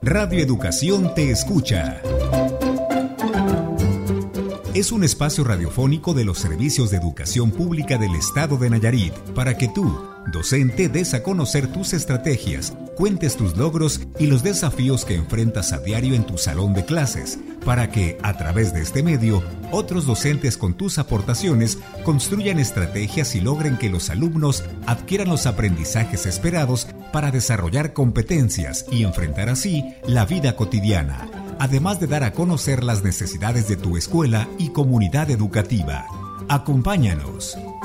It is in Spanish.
Radio Educación te escucha. Es un espacio radiofónico de los servicios de educación pública del estado de Nayarit para que tú, docente, des a conocer tus estrategias, cuentes tus logros y los desafíos que enfrentas a diario en tu salón de clases, para que, a través de este medio, otros docentes con tus aportaciones construyan estrategias y logren que los alumnos adquieran los aprendizajes esperados para desarrollar competencias y enfrentar así la vida cotidiana, además de dar a conocer las necesidades de tu escuela y comunidad educativa. Acompáñanos.